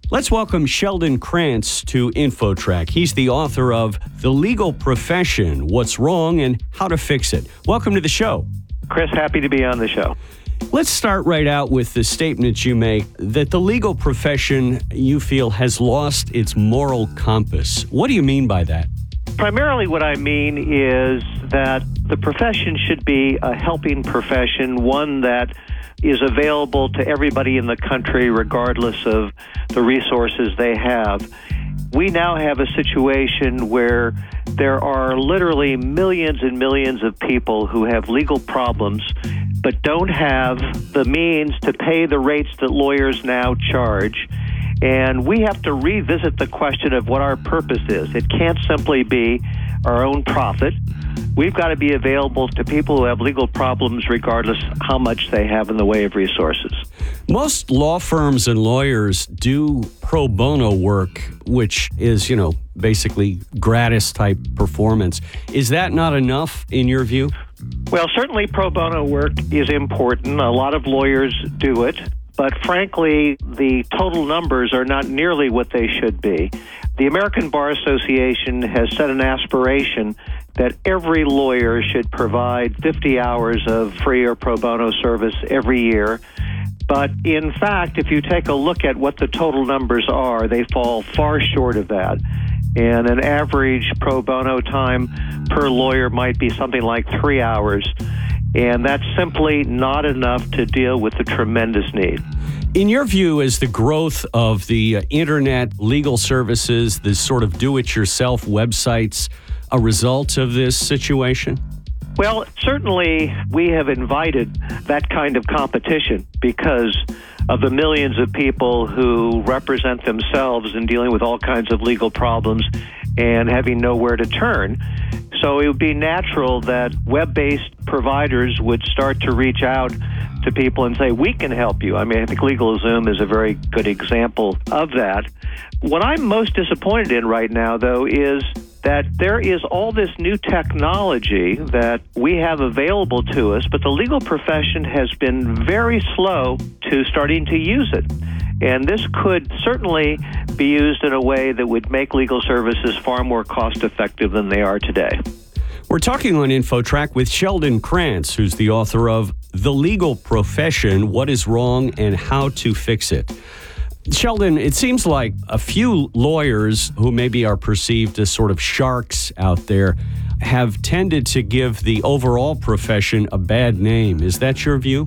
Let's welcome Sheldon Krantz to InfoTrack. He's the author of The Legal Profession, What's Wrong and How to Fix It. Welcome to the show. Chris, happy to be on the show. Let's start right out with the statement you make that the legal profession, you feel, has lost its moral compass. What do you mean by that? Primarily what I mean is that the profession should be a helping profession, one that is available to everybody in the country regardless of the resources they have. We now have a situation where there are literally millions and millions of people who have legal problems but don't have the means to pay the rates that lawyers now charge. And we have to revisit the question of what our purpose is. It can't simply be our own profit. We've got to be available to people who have legal problems regardless how much they have in the way of resources. Most law firms and lawyers do pro bono work, which is, basically gratis type performance. Is that not enough in your view? Well, certainly pro bono work is important. A lot of lawyers do it. But frankly, the total numbers are not nearly what they should be. The American Bar Association has set an aspiration that every lawyer should provide 50 hours of free or pro bono service every year. But in fact, if you take a look at what the total numbers are, they fall far short of that. And an average pro bono time per lawyer might be something like 3 hours. And that's simply not enough to deal with the tremendous need. In your view, is the growth of the internet legal services, this sort of do-it-yourself websites, a result of this situation? Well, certainly we have invited that kind of competition because of the millions of people who represent themselves in dealing with all kinds of legal problems and having nowhere to turn. So it would be natural that web-based providers would start to reach out to people and say, we can help you. I think LegalZoom is a very good example of that. What I'm most disappointed in right now, though, is that there is all this new technology that we have available to us, but the legal profession has been very slow to starting to use it. And this could certainly be used in a way that would make legal services far more cost-effective than they are today. We're talking on InfoTrack with Sheldon Krantz, who's the author of The Legal Profession, What is Wrong and How to Fix It. Sheldon, it seems like a few lawyers who maybe are perceived as sort of sharks out there have tended to give the overall profession a bad name. Is that your view?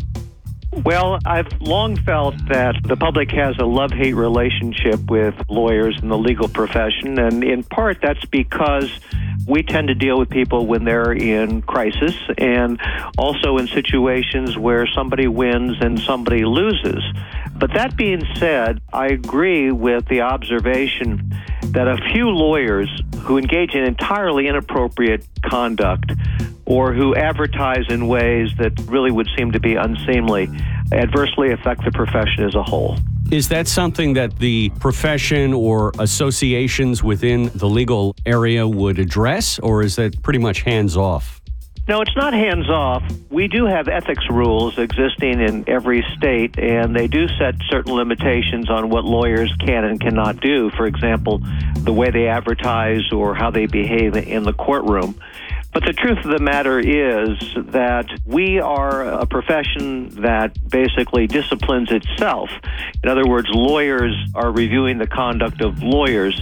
Well, I've long felt that the public has a love-hate relationship with lawyers in the legal profession, and in part that's because we tend to deal with people when they're in crisis and also in situations where somebody wins and somebody loses. But that being said, I agree with the observation that a few lawyers who engage in entirely inappropriate conduct or who advertise in ways that really would seem to be unseemly adversely affect the profession as a whole. Is that something that the profession or associations within the legal area would address, or is that pretty much hands-off? No, it's not hands-off. We do have ethics rules existing in every state, and they do set certain limitations on what lawyers can and cannot do. For example, the way they advertise or how they behave in the courtroom. But the truth of the matter is that we are a profession that basically disciplines itself. In other words, lawyers are reviewing the conduct of lawyers.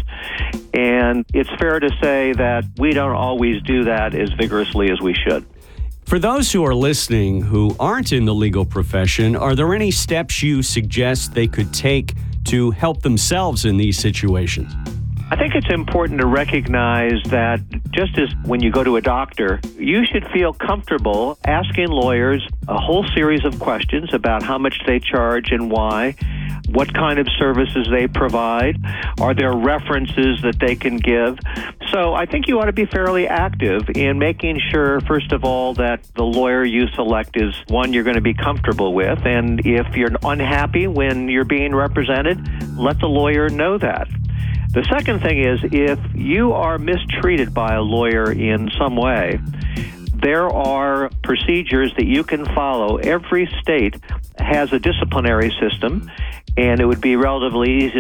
And it's fair to say that we don't always do that as vigorously as we should. For those who are listening who aren't in the legal profession, are there any steps you suggest they could take to help themselves in these situations? I think it's important to recognize that just as when you go to a doctor, you should feel comfortable asking lawyers a whole series of questions about how much they charge and why, what kind of services they provide, are there references that they can give. So I think you ought to be fairly active in making sure, first of all, that the lawyer you select is one you're going to be comfortable with. And if you're unhappy when you're being represented, let the lawyer know that. The second thing is, if you are mistreated by a lawyer in some way, there are procedures that you can follow. Every state has a disciplinary system, and it would be relatively easy